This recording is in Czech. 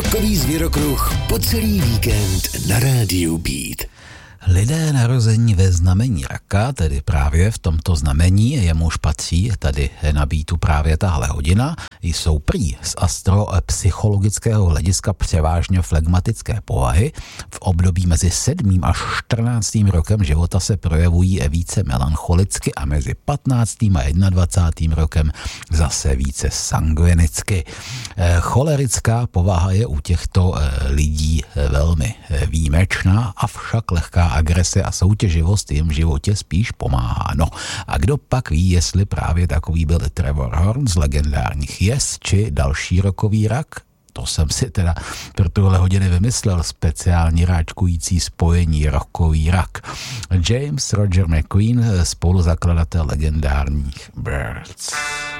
Rokový zvěrokruh po celý víkend na rádiu Beat. Lidé narození ve znamení raka, tedy právě v tomto znamení, jemuž patří tady na Beatu právě tahle hodina, jsou prý z astropsychologického hlediska převážně flegmatické povahy. V období mezi 7. až 14. rokem života se projevují více melancholicky a mezi 15. a 21. rokem zase více sangvinicky. Cholerická povaha je u těchto lidí velmi výjimečná, avšak lehká agrese a soutěživost jim v životě spíš pomáhá. No a kdo pak ví, jestli právě takový byl Trevor Horn z legendárních Yes, či další rokový rak? To jsem si teda pro tuhle hodiny vymyslel, speciální ráčkující spojení rokový rak. James Roger McQueen, spoluzakladatel legendárních Birds.